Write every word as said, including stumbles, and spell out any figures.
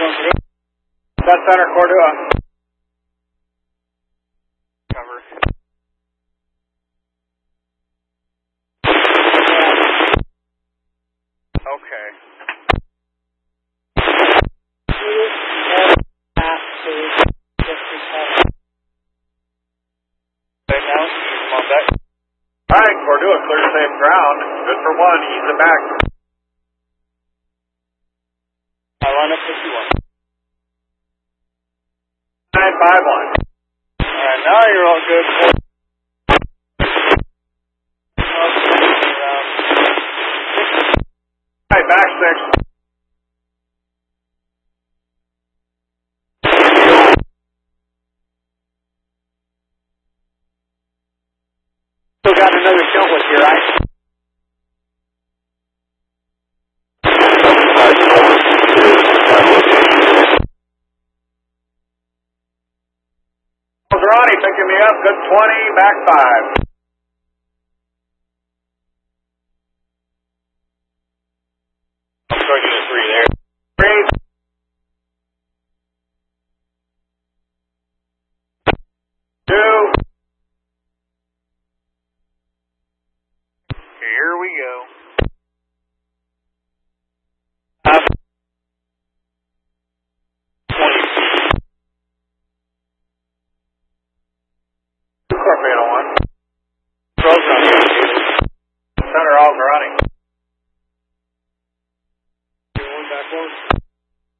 Set center, Cordua. Cover. Okay. Right now, come on back. Alright, Cordua, clear safe ground. Good for one, ease it back. I line up fifty-one. nine five one. Alright, now you're all good. Alright, back six. Still got another jump with you, right? Ronnie picking me up, good twenty, back five.